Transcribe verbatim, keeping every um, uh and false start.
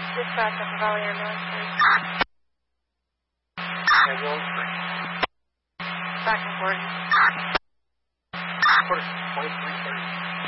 Dispatch Upper Valley Ambulance, please. Ambulance, please. Back and forth. Quarter twenty-three thirty.